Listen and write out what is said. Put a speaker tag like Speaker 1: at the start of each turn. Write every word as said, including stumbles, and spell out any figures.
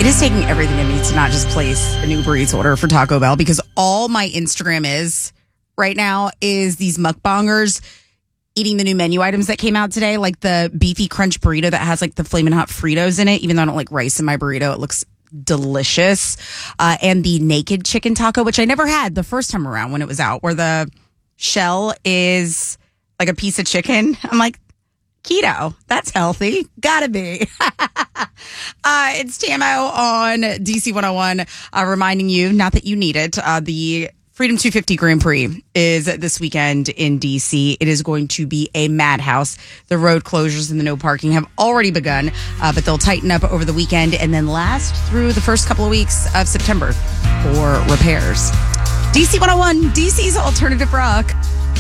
Speaker 1: is taking everything in me to not just place an Uber Eats order for Taco Bell, because all my Instagram is right now is these mukbangers eating the new menu items that came out today, like the beefy crunch burrito that has like the flamin' hot Fritos in it. Even though I don't like rice in my burrito, it looks delicious. Uh, and the naked chicken taco, which I never had the first time around when it was out, where the shell is like a piece of chicken. I'm like, keto, that's healthy. Gotta be. uh, it's T M O on D C one oh one, uh, reminding you, not that you need it, uh, the Freedom two fifty Grand Prix is this weekend in D C. It is going to be a madhouse. The road closures and the no parking have already begun, uh, but they'll tighten up over the weekend and then last through the first couple of weeks of September for repairs. D C one oh one, D C's alternative rock.